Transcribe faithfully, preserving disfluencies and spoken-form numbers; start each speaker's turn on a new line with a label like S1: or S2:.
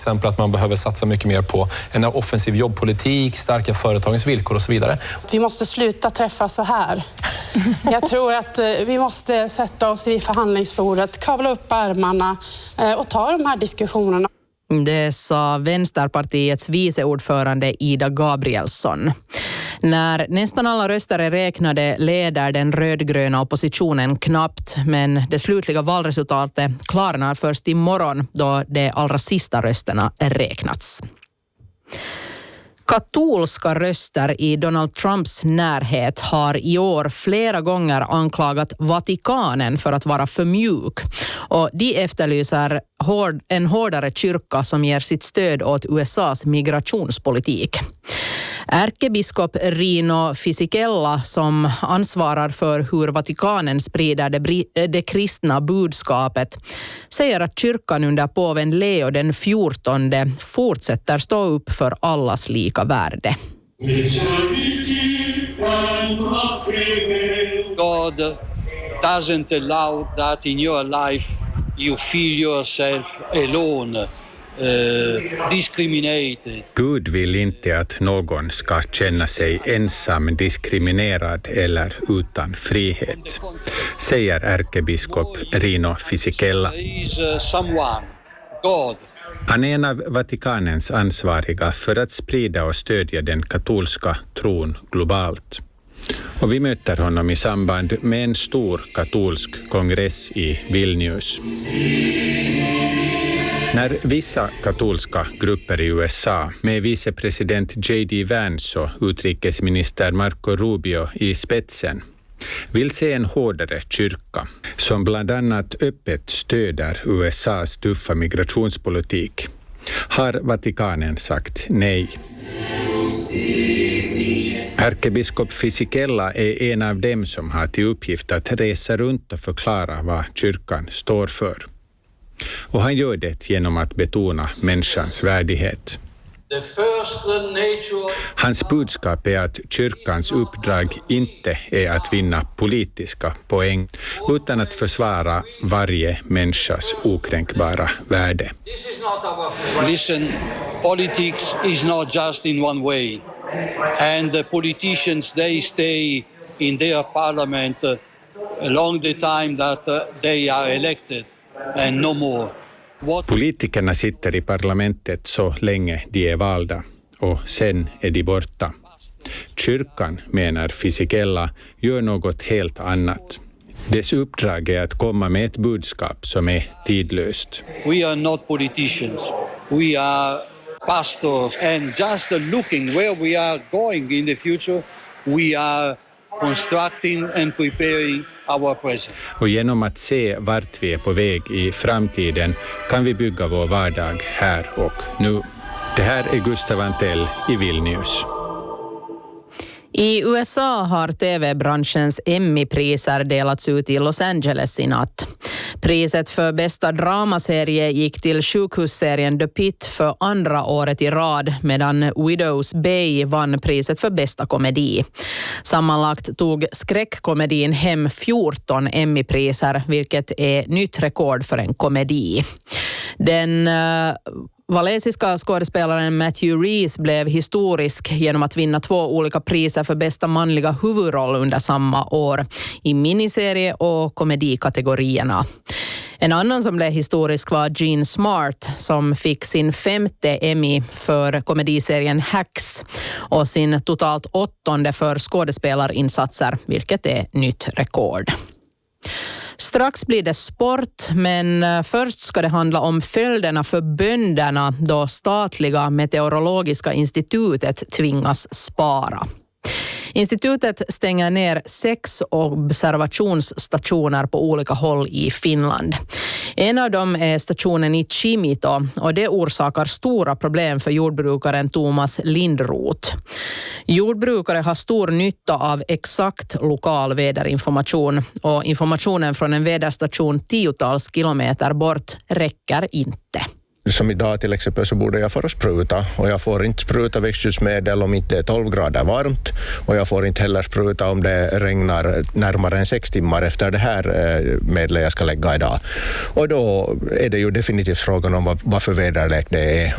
S1: Till exempel att man behöver satsa mycket mer på en offensiv jobbpolitik, starka företagens villkor och så vidare.
S2: Vi måste sluta träffa så här. Jag tror att vi måste sätta oss vid förhandlingsbordet, kavla upp armarna och ta de här diskussionerna.
S3: Det sa Vänsterpartiets viceordförande Ida Gabrielsson. När nästan alla röster är räknade leder den rödgröna oppositionen knappt, men det slutliga valresultatet klarnar först imorgon då de allra sista rösterna är räknats. Katolska röster i Donald Trumps närhet har i år flera gånger anklagat Vatikanen för att vara för mjuk, och de efterlyser hård, en hårdare kyrka som ger sitt stöd åt U S A:s migrationspolitik. Ärkebiskop Rino Fisichella, som ansvarar för hur Vatikanen sprider det, det kristna budskapet, säger att kyrkan under påven Leo den fjortonde fortsätter stå upp för allas lika värde.
S4: God doesn't allow that in your life you feel yourself alone. Uh, discriminated.
S5: Gud vill inte att någon ska känna sig ensam, diskriminerad eller utan frihet, säger ärkebiskop Rino Fisichella. Han är en av Vatikanens ansvariga för att sprida och stödja den katolska tron globalt. Och vi möter honom i samband med en stor katolsk kongress i Vilnius. När vissa katolska grupper i U S A med vicepresident J D Vance och utrikesminister Marco Rubio i spetsen vill se en hårdare kyrka som bland annat öppet stöder U S A:s tuffa migrationspolitik, har Vatikanen sagt nej. Ärkebiskop Fisichella är en av dem som har till uppgift att resa runt och förklara vad kyrkan står för. Och han gör det genom att betona människans värdighet. Hans budskap är att kyrkans uppdrag inte är att vinna politiska poäng utan att försvara varje människas okränkbara värde.
S4: Listen, politics is not just in one way. And the politicians, they stay in their parliament uh, along the time that uh, they are elected. And no more. What...
S5: Politikerna sitter i parlamentet så länge de är valda och sen är de borta. Kyrkan, menar Fisichella, gör något helt annat. Dess uppdrag är att komma med ett budskap som är tidlöst.
S4: We are not politicians. We are pastors, and just looking where we are going in the future, we are constructing and preparing our present.
S5: Och genom att se vart vi är på väg i framtiden kan vi bygga vår vardag här och nu. Det här är Gustav Antell i Vilnius.
S3: I U S A har tv-branschens Emmy-priser delats ut i Los Angeles i natt. Priset för bästa dramaserie gick till sjukhusserien The Pit för andra året i rad, medan Widows Bay vann priset för bästa komedi. Sammanlagt tog skräckkomedin hem fjorton Emmy-priser, vilket är nytt rekord för en komedi. Den uh, valesiska skådespelaren Matthew Rhys blev historisk genom att vinna två olika priser för bästa manliga huvudroll under samma år i miniserie- och komedikategorierna. En annan som blev historisk var Jean Smart, som fick sin femte Emmy för komediserien Hacks och sin totalt åttonde för skådespelarinsatser, vilket är nytt rekord. Strax blir det sport, men först ska det handla om följderna för bönderna då statliga meteorologiska institutet tvingas spara. Institutet stänger ner sex observationsstationer på olika håll i Finland. En av dem är stationen i Kimito och det orsakar stora problem för jordbrukaren Thomas Lindroth. Jordbrukare har stor nytta av exakt lokal väderinformation och informationen från en väderstation tiotals kilometer bort räcker inte.
S6: Som idag till exempel så borde jag få spruta och jag får inte spruta växtskyddsmedel om inte är tolv grader varmt och jag får inte heller spruta om det regnar närmare än sex timmar efter det här medlet jag ska lägga idag. Och då är det ju definitivt frågan om vad, vad för väderlek det är.